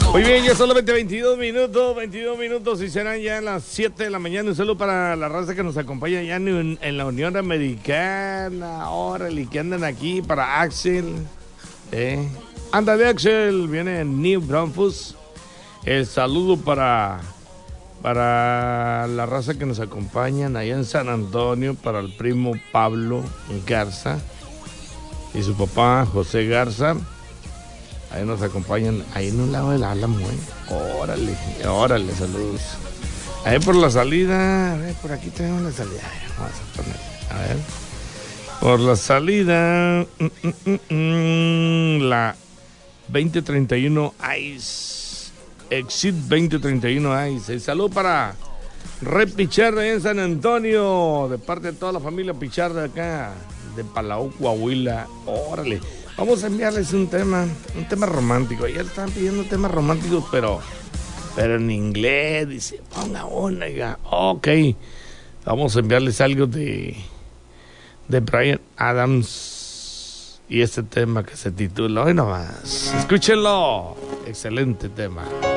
Muy bien, ya solamente 22 minutos y serán ya las 7 de la mañana. Un saludo para la raza que nos acompaña ya en la Unión Americana. Órale, que andan aquí, para Axel. Ándale, Axel, viene en New Braunfels. El saludo para la raza que nos acompañan allá en San Antonio, para el primo Pablo Garza y su papá José Garza. Ahí nos acompañan, ahí en un lado del Álamo, Órale, saludos. Ahí por la salida, a ver, por aquí tenemos la salida. Vamos a poner, a ver. Por la salida, la 2031 ICE, Exit 2031 ICE. El saludo para Red Pichardo en San Antonio, de parte de toda la familia Pichardo acá, de Palau, Coahuila. Órale. Vamos a enviarles un tema romántico. Ya están pidiendo temas románticos, pero en inglés. Dice, ponga una. Ok. Vamos a enviarles algo de Bryan Adams. Y este tema que se titula, hoy nomás, escúchenlo. Excelente tema.